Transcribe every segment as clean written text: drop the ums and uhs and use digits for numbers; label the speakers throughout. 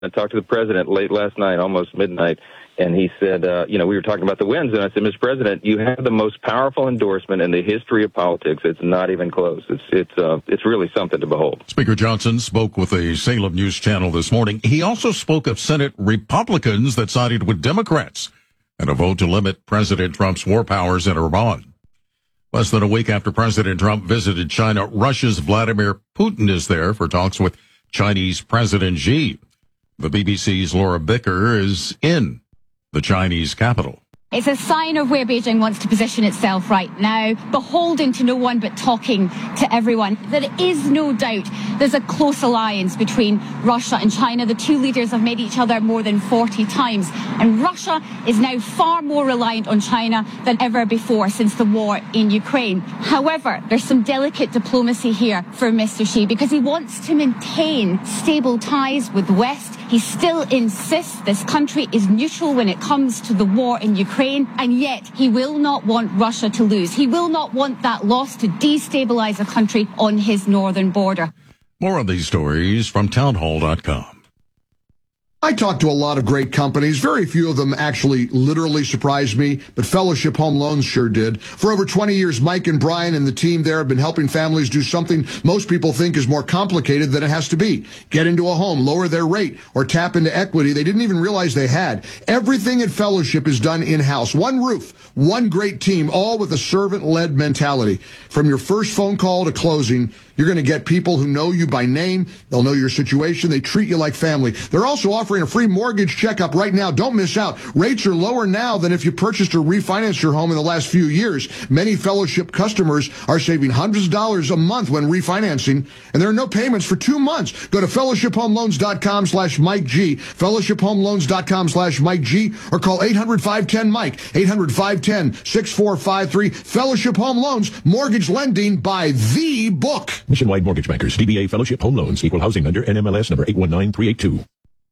Speaker 1: I talked to the president late last night, almost midnight, and he said, we were talking about the wins, and I said, Mr. President, you have the most powerful endorsement in the history of politics. It's not even close. It's really something to behold.
Speaker 2: Speaker Johnson spoke with the Salem News Channel this morning. He also spoke of Senate Republicans that sided with Democrats and a vote to limit President Trump's war powers in Iran. Less than a week after President Trump visited China, Russia's Vladimir Putin is there for talks with Chinese President Xi. The BBC's Laura Bicker is in the Chinese capital.
Speaker 3: It's a sign of where Beijing wants to position itself right now, beholden to no one but talking to everyone. There is no doubt there's a close alliance between Russia and China. The two leaders have met each other more than 40 times, and Russia is now far more reliant on China than ever before since the war in Ukraine. However, there's some delicate diplomacy here for Mr. Xi because he wants to maintain stable ties with the West. He still insists this country is neutral when it comes to the war in Ukraine, and yet he will not want Russia to lose. He will not want that loss to destabilize a country on his northern border.
Speaker 2: More of these stories from townhall.com.
Speaker 4: I talked to a lot of great companies. Very few of them actually literally surprised me, but Fellowship Home Loans sure did. For over 20 years, Mike and Brian and the team there have been helping families do something most people think is more complicated than it has to be. Get into a home, lower their rate, or tap into equity they didn't even realize they had. Everything at Fellowship is done in-house. One roof, one great team, all with a servant-led mentality. From your first phone call to closing, you're going to get people who know you by name. They'll know your situation. They treat you like family. They're also offering a free mortgage checkup right now. Don't miss out. Rates are lower now than if you purchased or refinanced your home in the last few years. Many Fellowship customers are saving hundreds of dollars a month when refinancing, and there are no payments for 2 months. Go to fellowshiphomeloans.com/Mike G, fellowshiphomeloans.com/Mike G, or call 800-510-MIKE, 800-510-6453. Fellowship Home Loans, mortgage lending by the book.
Speaker 5: Nationwide Mortgage Bankers, DBA Fellowship Home Loans, Equal Housing Lender, NMLS number 819382.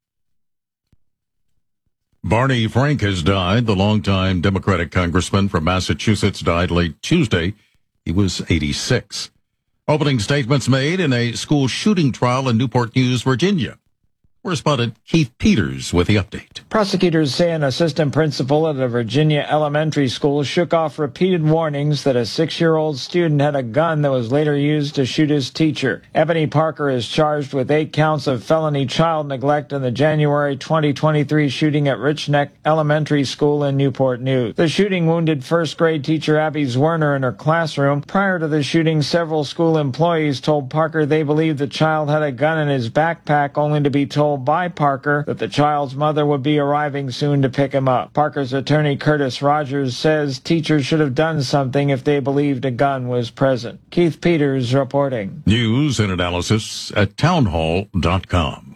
Speaker 2: Barney Frank has died. The longtime Democratic congressman from Massachusetts died late Tuesday. He was 86. Opening statements made in a school shooting trial in Newport News, Virginia. Correspondent Keith Peters with the update.
Speaker 6: Prosecutors say an assistant principal at a Virginia elementary school shook off repeated warnings that a 6-year-old student had a gun that was later used to shoot his teacher. Ebony Parker is charged with 8 counts of felony child neglect in the January 2023 shooting at Rich Neck Elementary School in Newport News. The shooting wounded first-grade teacher Abby Zwerner in her classroom. Prior to the shooting, several school employees told Parker they believed the child had a gun in his backpack, only to be told by Parker that the child's mother would be arriving soon to pick him up. Parker's attorney Curtis Rogers says teachers should have done something if they believed a gun was present. Keith Peters reporting.
Speaker 2: News and analysis at townhall.com.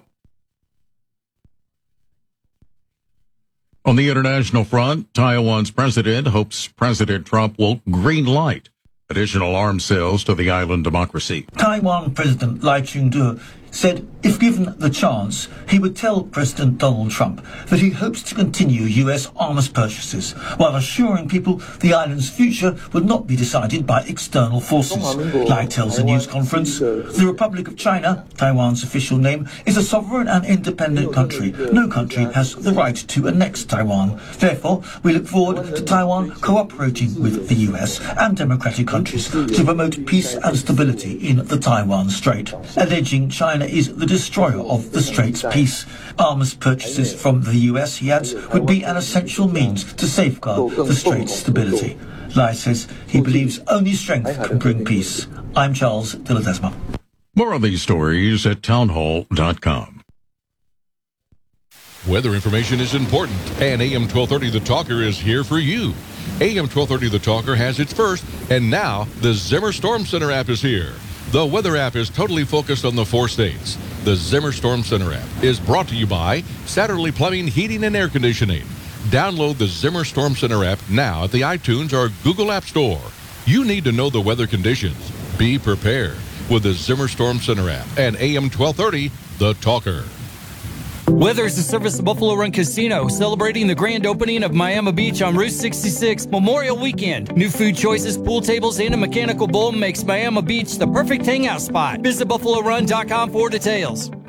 Speaker 2: On the international front, Taiwan's president hopes President Trump will green light additional arms sales to the island democracy.
Speaker 7: Taiwan President Lai Ching-te said if given the chance, he would tell President Donald Trump that he hopes to continue U.S. arms purchases, while assuring people the island's future would not be decided by external forces. Lai tells a news conference, the Republic of China, Taiwan's official name, is a sovereign and independent country. No country has the right to annex Taiwan. Therefore, we look forward to Taiwan cooperating with the U.S. and democratic countries to promote peace and stability in the Taiwan Strait, alleging China is the destroyer of the Strait's peace. Arms purchases from the US, he adds, would be an essential means to safeguard the Strait's stability. Lai says he believes only strength can bring peace. I'm Charles de Ledesma.
Speaker 2: More of these stories at townhall.com.
Speaker 8: Weather information is important, and AM 1230 The Talker is here for you. AM 1230 The Talker has its first, and now the Zimmer Storm Center app is here. The weather app is totally focused on the 4 states. The Zimmer Storm Center app is brought to you by Satterley Plumbing, Heating, and Air Conditioning. Download the Zimmer Storm Center app now at the iTunes or Google App Store. You need to know the weather conditions. Be prepared with the Zimmer Storm Center app and AM 1230, The Talker.
Speaker 9: Weather is the service of Buffalo Run Casino, celebrating the grand opening of Miami Beach on Route 66 Memorial Weekend. New food choices, pool tables, and a mechanical bull makes Miami Beach the perfect hangout spot. Visit BuffaloRun.com for details.